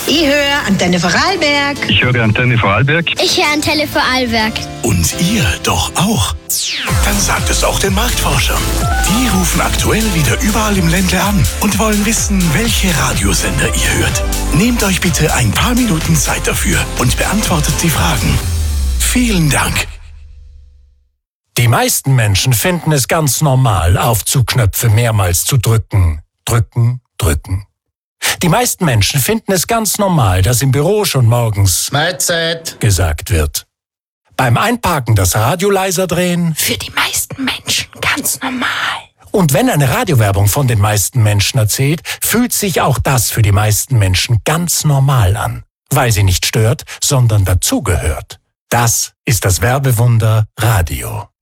Ich höre Antenne Vorarlberg. Ich höre Antenne Vorarlberg. Ich höre Antenne Vorarlberg. Und ihr doch auch? Dann sagt es auch den Marktforschern. Die rufen aktuell wieder überall im Ländle an und wollen wissen, welche Radiosender ihr hört. Nehmt euch bitte ein paar Minuten Zeit dafür und beantwortet die Fragen. Vielen Dank. Die meisten Menschen finden es ganz normal, Aufzugknöpfe mehrmals zu drücken. Drücken, drücken. Die meisten Menschen finden es ganz normal, dass im Büro schon morgens Mahlzeit gesagt wird. Beim Einparken das Radio leiser drehen. Für die meisten Menschen ganz normal. Und wenn eine Radiowerbung von den meisten Menschen erzählt, fühlt sich auch das für die meisten Menschen ganz normal an. Weil sie nicht stört, sondern dazugehört. Das ist das Werbewunder Radio.